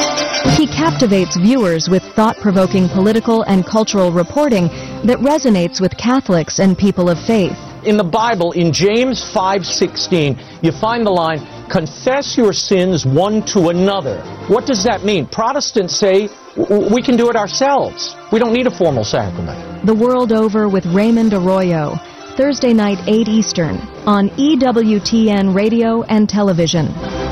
He captivates viewers with thought-provoking political and cultural reporting that resonates with Catholics and people of faith. In the Bible, in James 5:16, you find the line, confess your sins one to another. What does that mean? Protestants say we can do it ourselves. We don't need a formal sacrament. The World Over with Raymond Arroyo, Thursday night, 8 Eastern, on EWTN Radio and Television.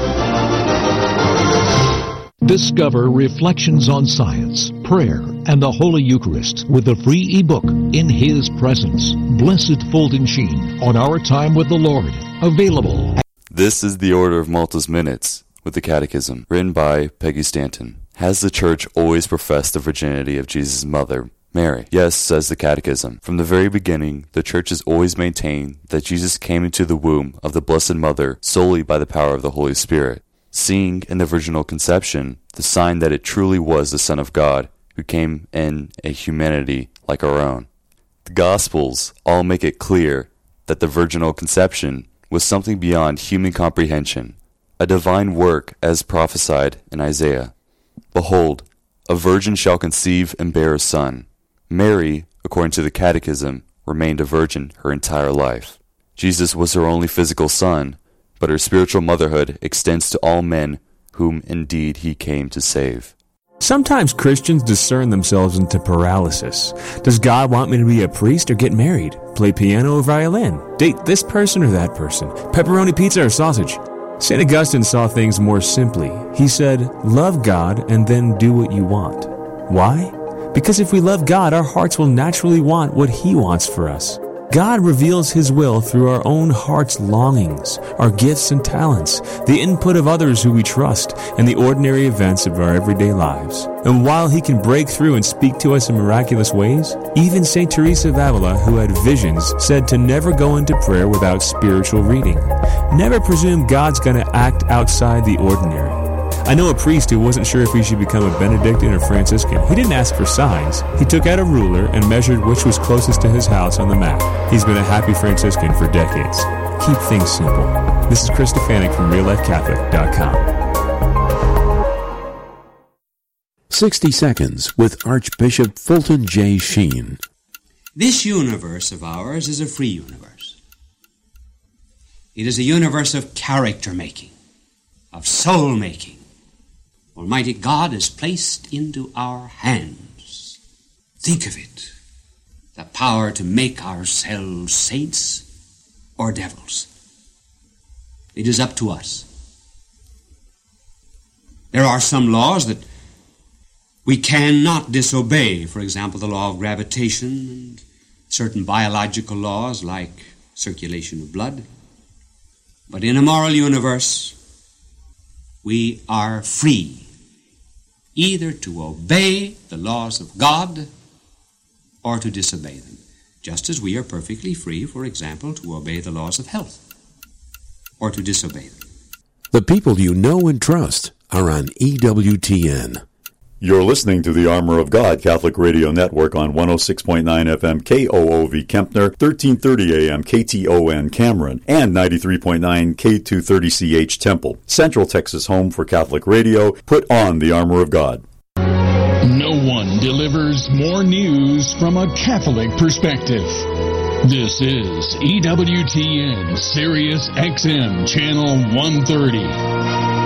Discover Reflections on Science, Prayer, and the Holy Eucharist with the free ebook, In His Presence, Blessed Fulton Sheen, on Our Time with the Lord. Available. This is the Order of Malta's Minutes with the Catechism, written by Peggy Stanton. Has the Church always professed the virginity of Jesus' mother, Mary? Yes, says the Catechism. From the very beginning, the Church has always maintained that Jesus came into the womb of the Blessed Mother solely by the power of the Holy Spirit, seeing in the virginal conception the sign that it truly was the Son of God who came in a humanity like our own. The Gospels all make it clear that the virginal conception was something beyond human comprehension, a divine work as prophesied in Isaiah. Behold, a virgin shall conceive and bear a son. Mary, according to the Catechism, remained a virgin her entire life. Jesus was her only physical son, but her spiritual motherhood extends to all men whom indeed he came to save. Sometimes Christians discern themselves into paralysis. Does God want me to be a priest or get married? Play piano or violin? Date this person or that person? Pepperoni pizza or sausage? St. Augustine saw things more simply. He said, love God and then do what you want. Why? Because if we love God, our hearts will naturally want what He wants for us. God reveals His will through our own heart's longings, our gifts and talents, the input of others who we trust, and the ordinary events of our everyday lives. And while He can break through and speak to us in miraculous ways, even St. Teresa of Avila, who had visions, said to never go into prayer without spiritual reading. Never presume God's going to act outside the ordinary. I know a priest who wasn't sure if he should become a Benedictine or Franciscan. He didn't ask for signs. He took out a ruler and measured which was closest to his house on the map. He's been a happy Franciscan for decades. Keep things simple. This is Chris Stefanik from RealLifeCatholic.com. 60 Seconds with Archbishop Fulton J. Sheen. This universe of ours is a free universe. It is a universe of character making, of soul making. Almighty God has placed into our hands. Think of it. The power to make ourselves saints or devils. It is up to us. There are some laws that we cannot disobey. For example, the law of gravitation and certain biological laws like circulation of blood. But in a moral universe, we are free either to obey the laws of God or to disobey them, just as we are perfectly free, for example, to obey the laws of health or to disobey them. The people you know and trust are on EWTN. You're listening to the Armor of God Catholic Radio Network on 106.9 FM KOOV Kempner, 1330 AM KTON Cameron, and 93.9 K230CH Temple. Central Texas home for Catholic radio. Put on the Armor of God. No one delivers more news from a Catholic perspective. This is EWTN Sirius XM Channel 130.